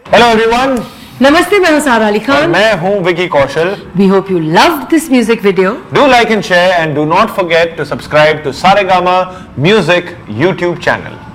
Hello everyone, नमस्ते, मैं हूं सारा अली खान। मैं हूं Vicky Kaushal. We hope you loved this music video. Do like and share and do not forget to subscribe to Saregama Music YouTube channel.